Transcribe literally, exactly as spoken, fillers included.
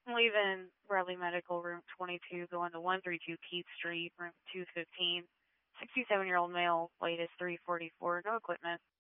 Leaving Bradley Medical, room twenty-two, going to one thirty-two Keith Street, room two fifteen. sixty-seven-year-old male, weight is three forty-four, no equipment.